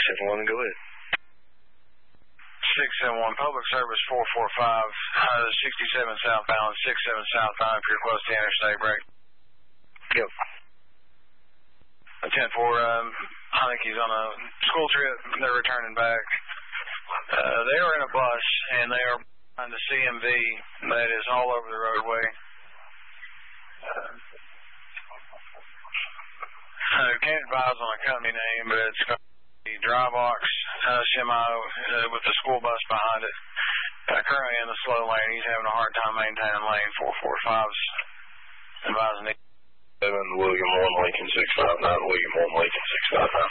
671, go ahead. 671, public service 445, 67 southbound, 67 southbound, if you're close to the interstate, break. Yep. 10-4, I think he's on a school trip. They're returning back. They are in a bus, and they are behind the CMV that is all over the roadway. Can't advise on a company name, but it's got the dry box semi with the school bus behind it. Currently in the slow lane. He's having a hard time maintaining lane. 445's advising 7 William 1 Lincoln 659, William 1 Lincoln 659.